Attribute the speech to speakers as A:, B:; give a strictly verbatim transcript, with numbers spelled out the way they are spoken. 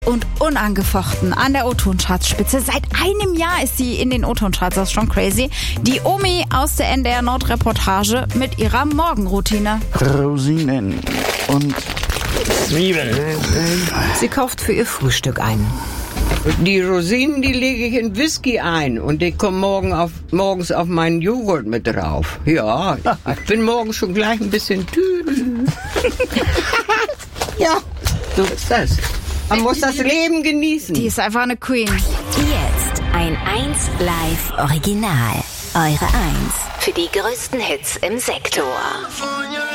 A: Und unangefochten an der O-Ton-Charts-Spitze. Seit einem Jahr ist sie in den O-Ton-Charts, das ist schon crazy. Die Omi aus der N D R-Nord-Reportage mit ihrer Morgenroutine.
B: Rosinen und Zwiebeln.
C: Sie kauft für ihr Frühstück ein.
D: Die Rosinen, die lege ich in Whisky ein und die kommen morgen auf, morgens auf meinen Joghurt mit drauf. Ja, ich bin morgen schon gleich ein bisschen tüdel. Ja, so ist das. Man muss das Leben genießen.
A: Die ist einfach eine Queen.
E: Jetzt ein eins Live Original. Eure eins für die größten Hits im Sektor.